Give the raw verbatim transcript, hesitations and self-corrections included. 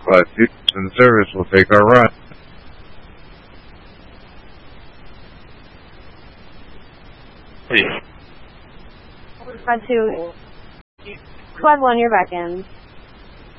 Class Houston service will take our run. Squad two. Squad one, you're back in.